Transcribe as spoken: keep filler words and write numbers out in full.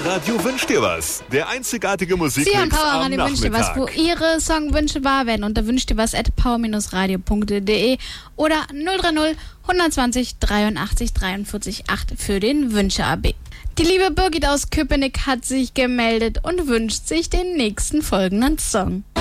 Powerradio wünscht dir was. Der einzigartige Musikmix Sie hören am Powerradio wünscht dir was, wo Ihre Songwünsche wahr werden. Unter wünscht dir was at power radio punkt de oder null drei null hundertzwanzig dreiundachtzig dreiundvierzig acht für den Wünsche-A B. Die liebe Birgit aus Köpenick hat sich gemeldet und wünscht sich den nächsten folgenden Song.